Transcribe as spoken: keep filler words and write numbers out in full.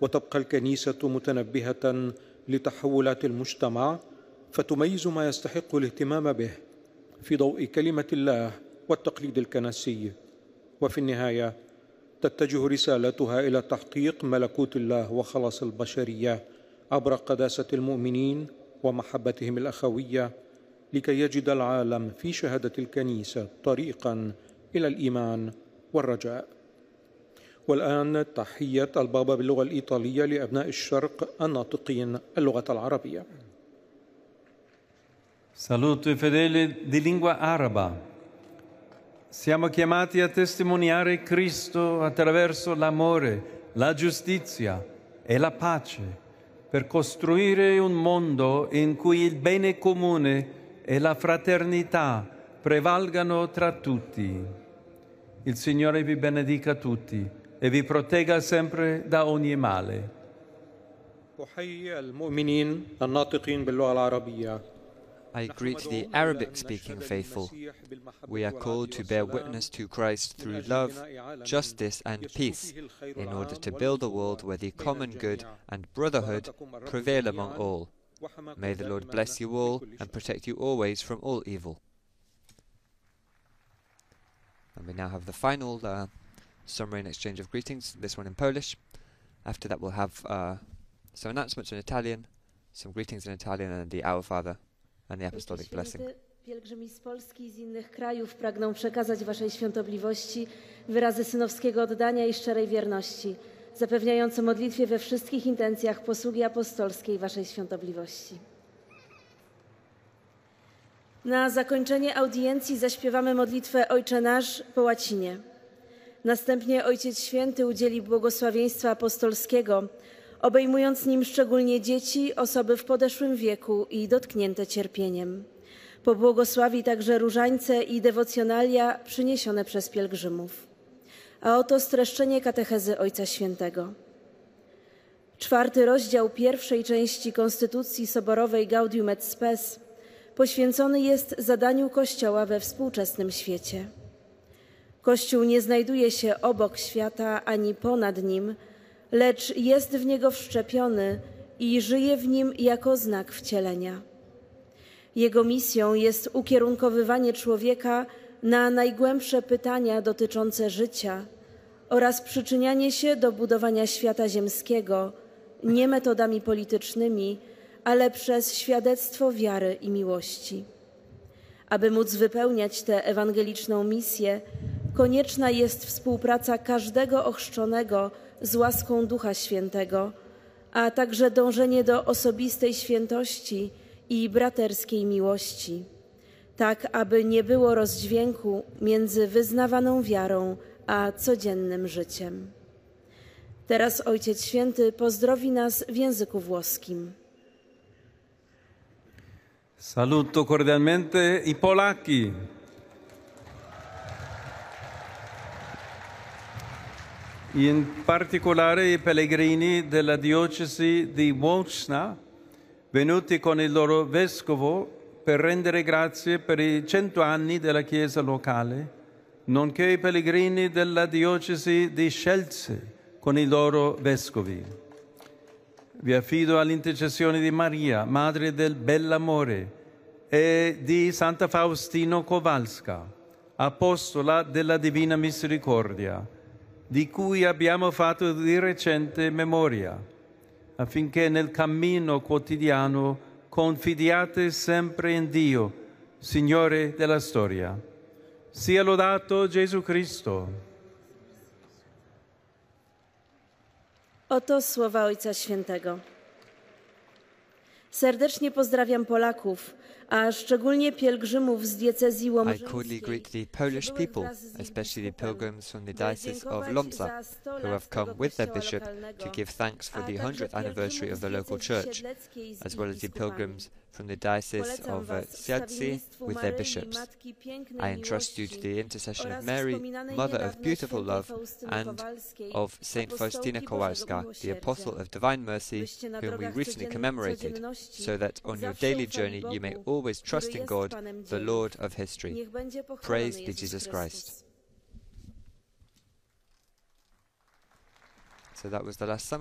وتبقى الكنيسة متنبهة لتحولات المجتمع، فتميز ما يستحق الاهتمام به في ضوء كلمة الله والتقليد الكنسي. وفي النهاية تتجه رسالتها إلى تحقيق ملكوت الله وخلاص البشرية عبر قداسة المؤمنين ومحبتهم الأخوية، لكي يجد العالم في شهادة الكنيسة طريقا إلى الإيمان والرجاء. والآن تحية البابا باللغة الإيطالية لأبناء الشرق الناطقين اللغة العربية. Saluto i fedeli di lingua araba. Siamo chiamati a testimoniare Cristo attraverso l'amore, la giustizia e la pace, per costruire un mondo in cui il bene comune e la fraternità prevalgano tra tutti. Il Signore vi benedica tutti e vi protegga sempre da ogni male. أحيي المؤمنين الناطقين باللغة العربية. I greet the Arabic-speaking faithful. We are called to bear witness to Christ through love, justice and peace, in order to build a world where the common good and brotherhood prevail among all. May the Lord bless you all and protect you always from all evil. And we now have the final uh, summary and exchange of greetings, this one in Polish. After that we'll have uh, some announcements in Italian, some greetings in Italian, and the Our Father and the Apostolic Blessing. Pielgrzymi z Polski i z innych krajów pragną przekazać Waszej Świątobliwości wyrazy synowskiego oddania i szczerej wierności, zapewniające modlitwie we wszystkich intencjach posługi apostolskiej Waszej Świątobliwości. Na zakończenie audiencji zaśpiewamy modlitwę Ojcze Nasz po łacinie. Następnie Ojciec Święty udzieli błogosławieństwa apostolskiego, obejmując nim szczególnie dzieci, osoby w podeszłym wieku i dotknięte cierpieniem. Pobłogosławi także różańce i dewocjonalia przyniesione przez pielgrzymów. A oto streszczenie katechezy Ojca Świętego. Czwarty rozdział pierwszej części Konstytucji Soborowej Gaudium et Spes poświęcony jest zadaniu Kościoła we współczesnym świecie. Kościół nie znajduje się obok świata ani ponad nim, lecz jest w niego wszczepiony i żyje w nim jako znak wcielenia. Jego misją jest ukierunkowywanie człowieka na najgłębsze pytania dotyczące życia oraz przyczynianie się do budowania świata ziemskiego nie metodami politycznymi, ale przez świadectwo wiary i miłości. Aby móc wypełniać tę ewangeliczną misję, konieczna jest współpraca każdego ochrzczonego z łaską Ducha Świętego, a także dążenie do osobistej świętości i braterskiej miłości, tak aby nie było rozdźwięku między wyznawaną wiarą a codziennym życiem. Teraz Ojciec Święty pozdrowi nas w języku włoskim. Saluto cordialmente i Polacchi. In particolare i pellegrini della diocesi di Łódź, venuti con il loro vescovo per rendere grazie per i cento anni della Chiesa locale, nonché i pellegrini della diocesi di Scelze con i loro vescovi. Vi affido all'intercessione di Maria, Madre del Bell'Amore, e di Santa Faustina Kowalska, Apostola della Divina Misericordia, di cui abbiamo fatto di recente memoria, affinché nel cammino quotidiano confidiate sempre in Dio, Signore della storia. Sia lodato Gesù Cristo. Oto słowa Ojca Świętego. Serdecznie pozdrawiam Polaków, a szczególnie pielgrzymów z diecezji I cordially łomżyńskiej. greet the Polish people, especially the pilgrims from the Diocese of Lomza, who have come with their bishop to give thanks for the hundredth anniversary of the local church, as well as the pilgrims from the Diocese of uh, Siedlce with their bishops. I entrust you to the intercession of Mary, Mother of Beautiful Love, and of Saint Faustina Kowalska, the Apostle of Divine Mercy, whom we recently commemorated, so that on your daily journey you may always trust in God, the Lord of history. Praise be Jesus Christ. So that was the last summary.